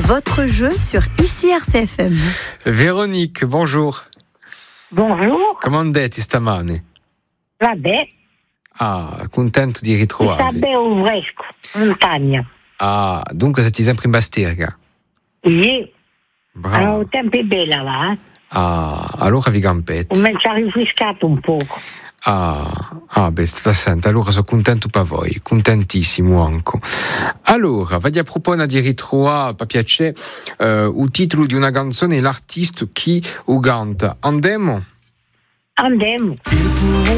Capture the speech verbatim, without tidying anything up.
votre jeu sur Ici R C F M. Véronique, bonjour. Bonjour, Comment andate stamane? vabbè, Ah, contento di sta ritrovarvi. bene fresco, montagna. Ah, dunque siete sempre in Bastirga. Sì, Bravo. il tempo è bello là, eh? Ah, allora vi gampette. Comincia a rinfrescato un poco. Ah, ah beh, sta sente, allora sono contento per voi, contentissimo anche. Allora, vado a proporre di ritrovare, per piacere, uh, il titolo di una canzone e l'artista chi o canta. Andiamo? Andiamo.